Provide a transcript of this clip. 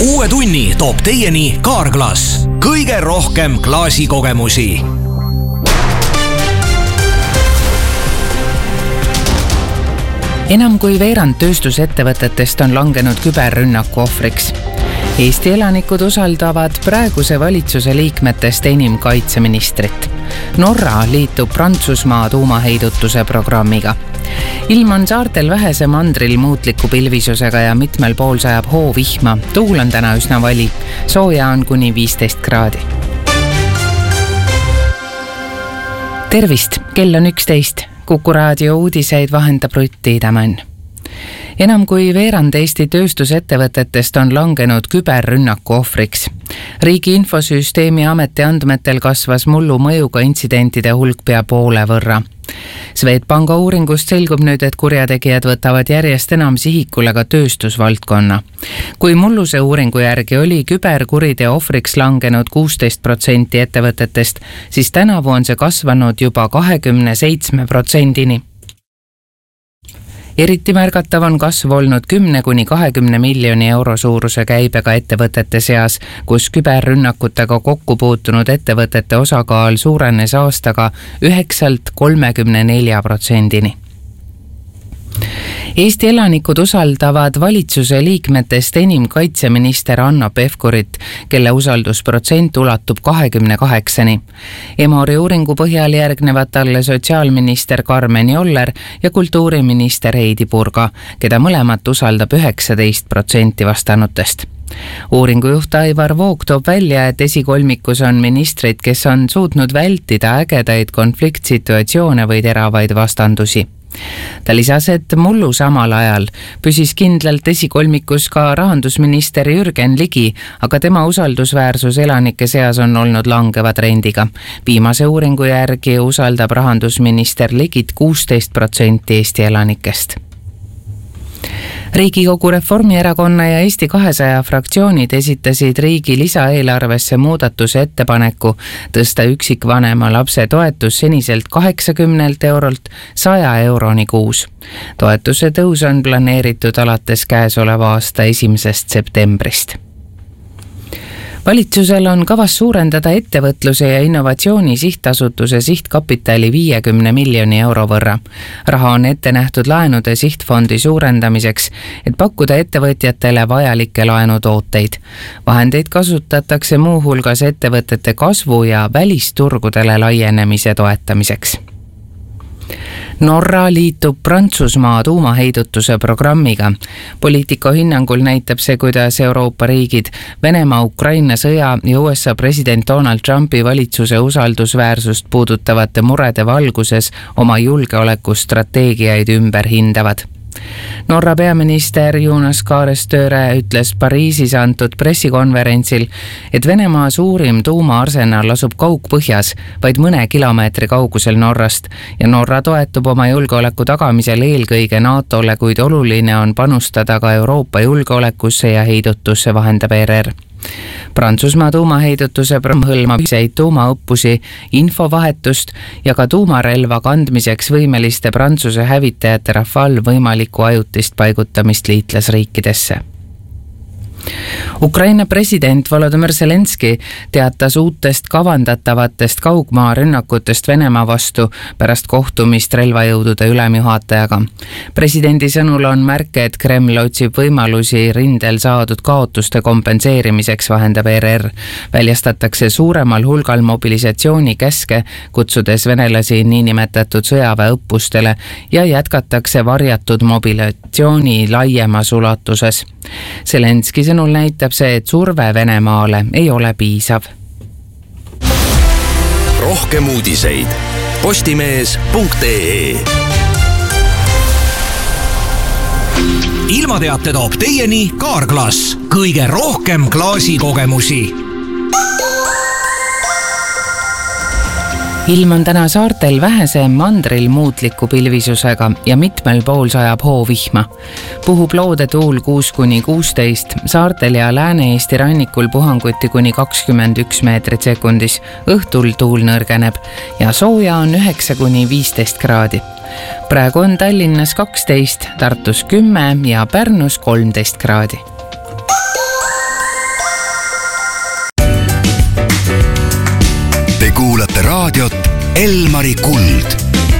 Uue tunni toob teieni Carglass. Kõige rohkem klaasikogemusi. Enam kui veerand tööstusettevõtetest on langenud küberrünnaku ohvriks. Eesti elanikud usaldavad praeguse valitsuse liikmetest enim kaitseministrit. Norra liitub Prantsusmaa tuumaheidutuse programmiga. Ilm on saartel vähese mandril muutliku pilvisusega ja mitmel pool sajab hoovihma. Tuul on täna üsna vali. Sooja on kuni 15 kraadi. Tervist, kell on 11. Kuku raadio uudiseid vahendab Rutt Tiidemann. Enam kui veerand Eesti tööstusettevõtetest on langenud küberrünnaku ohvriks. Riigi infosüsteemi ameti andmetel kasvas mullu mõjuga intsidentide hulk pea poole võrra. Swedbanka uuringust selgub nüüd, et kurjategijad võtavad järjest enam sihikule ka tööstusvaldkonna. Kui mulluse uuringu järgi oli küberkuriteo ohvriks langenud 16% ettevõtetest, siis tänavu on see kasvanud juba 27%-ni. Eriti märgatav on kasv olnud 10–20 miljoni euro suuruse käibega ettevõtete seas, kus küberrünnakutega kokku puutunud ettevõtete osakaal suurenes aastaga 9–34%-ni. Eesti elanikud usaldavad valitsuse liikmetest enim kaitseminister Hanno Pevkurit, kelle usaldusprotsent ulatub 28-ni. Emori uuringu põhjal järgnevad talle sotsiaalminister Karmen Joller ja kultuuriminister Heidi Purga, keda mõlemat usaldab 19% vastanutest. Uuringujuht Aivar Voog toob välja, et esikolmikus on ministrid, kes on suutnud vältida ägedaid konfliktsituatsioone või teravaid vastandusi. Ta lisas, et mullu samal ajal püsis kindlalt esikolmikus ka rahandusminister Jürgen Ligi, aga tema usaldusväärsus elanike seas on olnud langeva trendiga. Viimase uuringu järgi usaldab rahandusminister Ligit 16% Eesti elanikest. Riigikogu Reformierakonna ja Eesti 200 fraktsioonid esitasid riigi lisaeelarvesse muudatuse ettepaneku tõsta üksikvanema lapse toetus seniselt 80 eurolt 100 euroni kuus. Toetuse tõus on planeeritud alates käesoleva aasta 1. septembrist. Valitsusel on kavas suurendada ettevõtluse ja innovatsiooni sihtasutuse sihtkapitali 50 miljoni euro võrra. Raha on ette nähtud laenude sihtfondi suurendamiseks, et pakkuda ettevõtjatele vajalikke laenutooteid. Vahendeid kasutatakse muuhulgas ettevõtete kasvu ja välisturgudele laienemise toetamiseks. Norra liitub Prantsusmaa tuumaheidutuse programmiga. Poliitiku hinnangul näitab see, kuidas Euroopa riigid Venemaa-Ukraina sõja ja USA president Donald Trumpi valitsuse usaldusväärsust puudutavate murede valguses oma julgeolekustrateegiaid ümber hindavad. Norra peaminister Jonas Gahr Støre ütles Pariisis antud pressikonverentsil, et Venemaa suurim tuumaarsenal asub kaugpõhjas, vaid mõne kilomeetri kaugusel Norrast ja Norra toetub oma julgeoleku tagamisel eelkõige NATO-le, kuid oluline on panustada ka Euroopa julgeolekusse ja heidutusse, vahendab ERR. Prantsusmaa tuumaheidutuse programm hõlmab tuumaõppusi, infovahetust ja ka tuumarelva kandmiseks võimeliste Prantsuse hävitajate Rafale võimalikku ajutist paigutamist liitlasriikidesse. Ukraina president Volodymyr Zelenski teatas uutest kavandatavatest kaugmaa rünnakutest Venemaa vastu pärast kohtumist relvajõudude ülemjuhatajaga. Presidendi sõnul on märke, et Kreml otsib võimalusi rindel saadud kaotuste kompenseerimiseks, vahendab ERR. Väljastatakse suuremal hulgal mobilisatsioonikäske, kutsudes venelasi niinimetatud sõjaväeõppustele ja jätkatakse varjatud mobilisatsiooni laiemas ulatuses. Zelenski sõnul näitab see, et surve Venemaale ei ole piisav. Rohkem uudiseid postimees.ee. Ilmateate toob teieni Carglass. Kõige rohkem klaasikogemusi. Ilm on täna saartel vähese mandril muutliku pilvisusega ja mitmel pool sajab hoovihma. Puhub loode tuul 6–16, saartel ja Lääne-Eesti rannikul puhanguti kuni 21 meetrit sekundis. Õhtul tuul nõrgeneb ja sooja on 9–15 kraadi. Praegu on Tallinnas 12, Tartus 10 ja Pärnus 13 kraadi. raadiot Elmari Kuld